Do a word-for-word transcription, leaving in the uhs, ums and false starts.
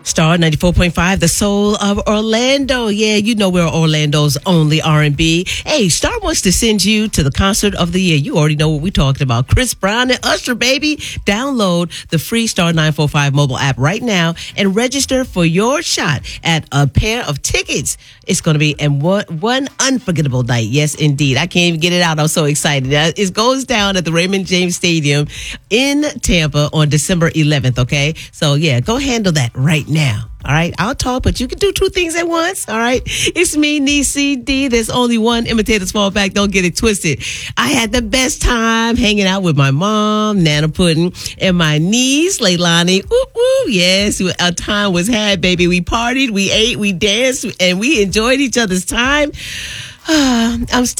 Star ninety-four point five, the soul of Orlando. Yeah, you know we're Orlando's only R and B. Hey, Star wants to send you to the concert of the year. You already know what we talked about. Chris Brown and Usher, baby. Download the free Star nine four five mobile app right now and register for your shot at a pair of tickets. It's going to be in one, one unforgettable night. Yes, indeed. I can't even get it out. I'm so excited. It goes down at the Raymond James Stadium in Tampa on December eleventh, okay? So, yeah, go handle that right now. Now, all right, I'll talk, but you can do two things at once, all right? It's me, Niecy D. There's only one. Imitators fall back. Don't get it twisted. I had the best time hanging out with my mom, Nana Puddin', and my niece, Leilani. Woo, woo, yes, our time was had, baby. We partied, we ate, we danced, and we enjoyed each other's time. I'm still